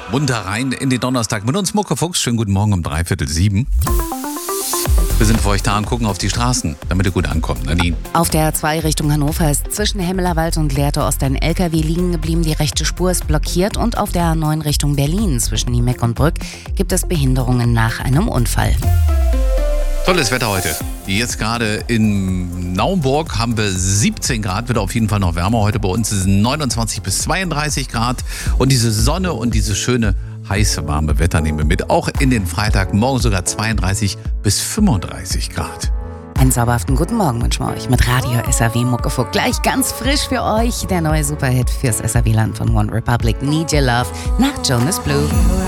Munter rein in den Donnerstag mit uns, Muckefuchs. Schönen guten Morgen um 6:45. Wir sind für euch da und gucken auf die Straßen, damit ihr gut ankommt. Nadine. Auf der A2 Richtung Hannover ist zwischen Hemmelerwald und Lehrte Ost ein LKW liegen geblieben. Die rechte Spur ist blockiert und auf der A9 Richtung Berlin zwischen Niemeck und Brück gibt es Behinderungen nach einem Unfall. Tolles Wetter heute. Jetzt gerade in Naumburg haben wir 17 Grad, wird auf jeden Fall noch wärmer. Heute bei uns ist es 29 bis 32 Grad. Und diese Sonne und dieses schöne, heiße, warme Wetter nehmen wir mit. Auch in den Freitag, morgen sogar 32 bis 35 Grad. Einen zauberhaften guten Morgen wünschen wir euch mit Radio SAW Muckefuck. Gleich ganz frisch für euch der neue Superhit fürs SAW-Land von One Republic, Need Your Love nach Jonas Blue.